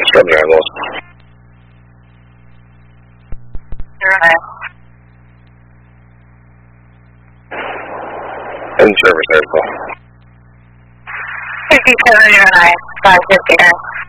70 animals. 09. In service, April. 5709, 559.